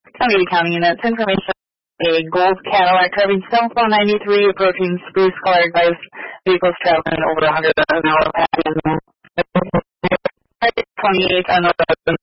County units. Information: a gold Cadillac driving southbound 93 approaching Spruce colored by vehicles traveling over 100 miles an hour. 28 on the road.